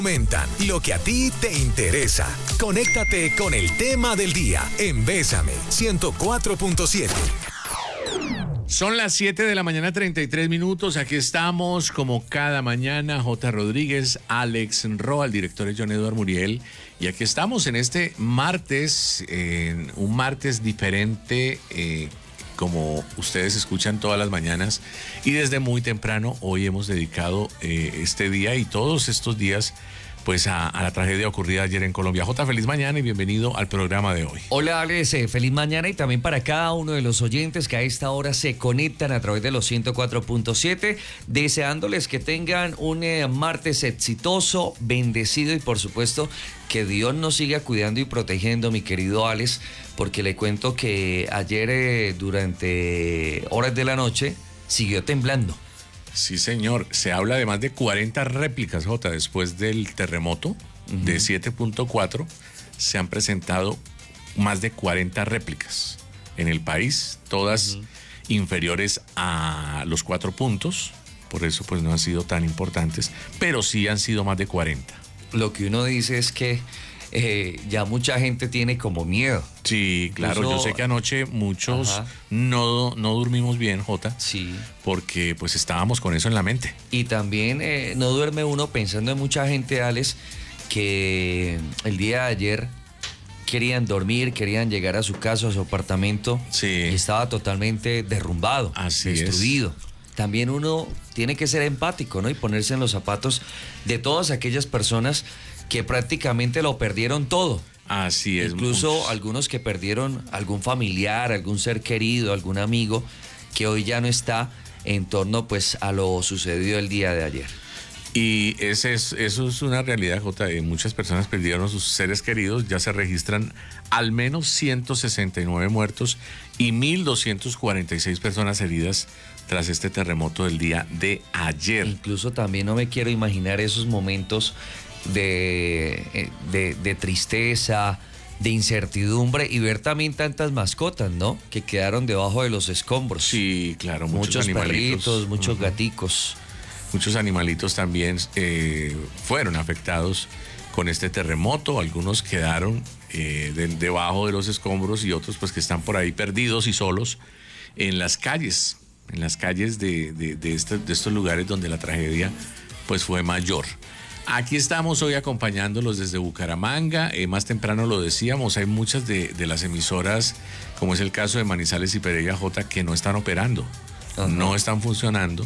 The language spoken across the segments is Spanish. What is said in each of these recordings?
Comentan lo que a ti te interesa. Conéctate con el tema del día en Bésame 104.7. Son las 7 de la mañana, 33 minutos. Aquí estamos como cada mañana. J. Rodríguez, Alex Roa, el director es John Eduardo Muriel. Y aquí estamos en este martes, un martes diferente, como ustedes escuchan todas las mañanas. Y desde muy temprano hoy hemos dedicado este día y todos estos días pues a la tragedia ocurrida ayer en Colombia. Jota, feliz mañana y bienvenido al programa de hoy. Hola, Alex, feliz mañana y también para cada uno de los oyentes que a esta hora se conectan a través de los 104.7, deseándoles que tengan un martes exitoso, bendecido y por supuesto que Dios nos siga cuidando y protegiendo, mi querido Alex, porque le cuento que ayer durante horas de la noche siguió temblando. Sí, señor. Se habla de más de 40 réplicas, Jota, después del terremoto de 7.4. Se han presentado más de 40 réplicas en el país, todas inferiores a los 4 puntos. Por eso, pues, no han sido tan importantes, pero sí han sido más de 40. Lo que uno dice es que ya mucha gente tiene como miedo. Sí, claro, yo sé que anoche muchos no durmimos bien, Jota. Sí. Porque pues estábamos con eso en la mente. Y también no duerme uno pensando en mucha gente, Alex, que el día de ayer querían dormir, querían llegar a su casa, a su apartamento. Sí. Y estaba totalmente derrumbado, destruido. También uno tiene que ser empático, ¿no? Y ponerse en los zapatos de todas aquellas personas que prácticamente lo perdieron todo. Así es. Incluso algunos que perdieron algún familiar, algún ser querido, algún amigo que hoy ya no está en torno pues a lo sucedido el día de ayer. Y eso es una realidad, Jota. Muchas personas perdieron a sus seres queridos. Ya se registran al menos 169 muertos y 1.246 personas heridas tras este terremoto del día de ayer. Incluso también no me quiero imaginar esos momentos de tristeza, de incertidumbre y ver también tantas mascotas, ¿no? Que quedaron debajo de los escombros. Sí, claro, muchos perritos, muchos gaticos. Muchos animalitos también fueron afectados con este terremoto. Algunos quedaron debajo de los escombros y otros pues que están por ahí perdidos y solos en las calles de estos lugares donde la tragedia pues fue mayor. Aquí estamos hoy acompañándolos desde Bucaramanga. Más temprano lo decíamos, hay muchas de las emisoras, como es el caso de Manizales y Pereira, J, que no están operando, no están funcionando,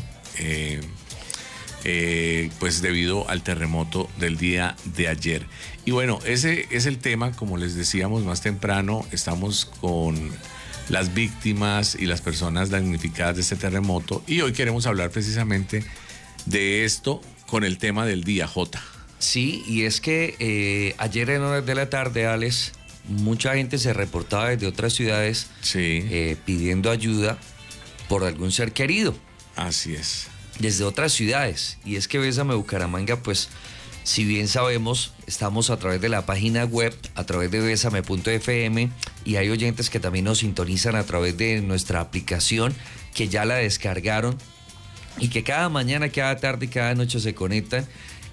pues debido al terremoto del día de ayer. Y bueno, ese es el tema, como les decíamos más temprano, estamos con las víctimas y las personas damnificadas de este terremoto y hoy queremos hablar precisamente de esto con el tema del día, Jota. Sí, y es que ayer en horas de la tarde, Alex, mucha gente se reportaba desde otras ciudades pidiendo ayuda por algún ser querido. Así es. Desde otras ciudades. Y es que Bésame Bucaramanga, pues, si bien sabemos, estamos a través de la página web, a través de besame.fm, y hay oyentes que también nos sintonizan a través de nuestra aplicación, que ya la descargaron, y que cada mañana, cada tarde y cada noche se conectan.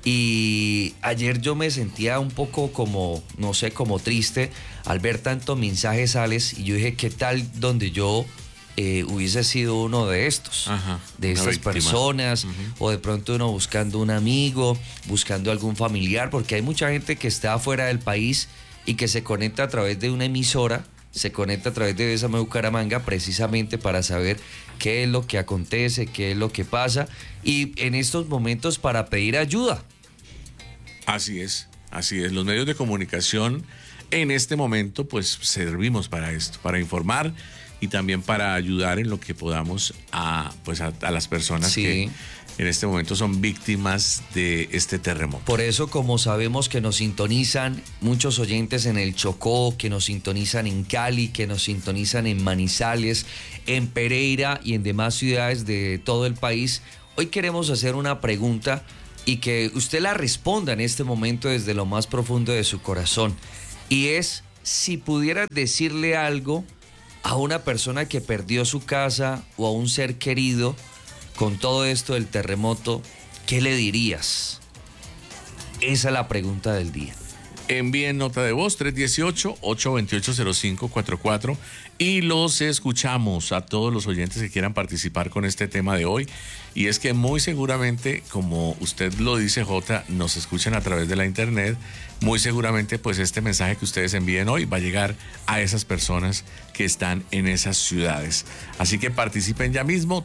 Y ayer yo me sentía un poco como, no sé, como triste al ver tantos mensajes, Alex, y yo dije, ¿qué tal donde yo hubiese sido uno de estos, de estas personas, o de pronto uno buscando un amigo, buscando algún familiar, porque hay mucha gente que está fuera del país y que se conecta a través de una emisora, se conecta a través de Bésame Bucaramanga precisamente para saber qué es lo que acontece, qué es lo que pasa, y en estos momentos para pedir ayuda. Así es. Los medios de comunicación en este momento pues servimos para esto, para informar y también para ayudar en lo que podamos a las personas que en este momento son víctimas de este terremoto. Por eso, como sabemos que nos sintonizan muchos oyentes en el Chocó, que nos sintonizan en Cali, que nos sintonizan en Manizales, en Pereira y en demás ciudades de todo el país, hoy queremos hacer una pregunta y que usted la responda en este momento desde lo más profundo de su corazón. Y es, si pudiera decirle algo a una persona que perdió su casa o a un ser querido con todo esto del terremoto, ¿qué le dirías? Esa es la pregunta del día. Envíen nota de voz 318-828-0544 y los escuchamos a todos los oyentes que quieran participar con este tema de hoy. Y es que muy seguramente, como usted lo dice, Jota, nos escuchan a través de la internet. Muy seguramente, pues este mensaje que ustedes envíen hoy va a llegar a esas personas que están en esas ciudades. Así que participen ya mismo,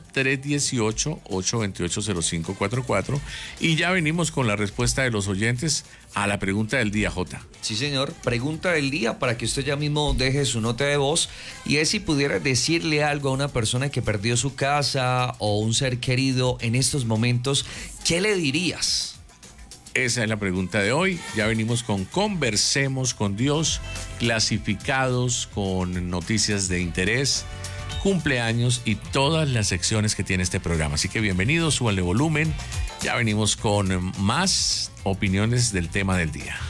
318-828-0544. Y ya venimos con la respuesta de los oyentes a la pregunta del día, Jota. Sí, señor. Pregunta del día para que usted ya mismo deje su nota de voz. Y es si pudiera decirle algo a una persona que perdió su casa o un ser querido en estos momentos, ¿qué le dirías? Esa es la pregunta de hoy. Ya venimos con Conversemos con Dios, clasificados con noticias de interés, cumpleaños y todas las secciones que tiene este programa. Así que bienvenidos, súbanle volumen. Ya venimos con más opiniones del tema del día.